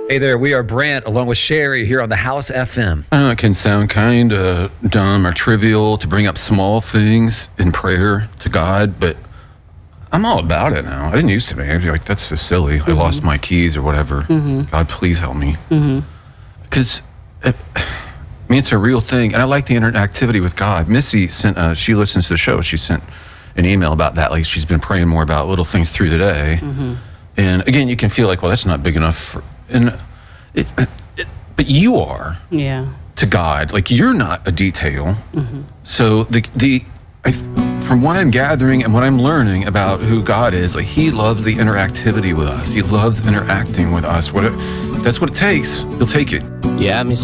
Hey there, we are Brant along with Sherry here on the House FM. I know it can sound kind of dumb or trivial to bring up small things in prayer to God, but I'm all about it now. I didn't used to be. I'd be like, that's so silly. I lost my keys or whatever. God, please help me. Because it's a real thing, and I like the interactivity with God. Missy sent, she listens to the show. She sent an email about that. Like, she's been praying more about little things through the day. And again, you can feel like, well, that's not big enough for, but you are to God. Like, you're not a detail. So from what I'm gathering and what I'm learning about who God is, like, he loves the interactivity with us. He loves interacting with us. If that's what it takes, he'll take it. Yeah,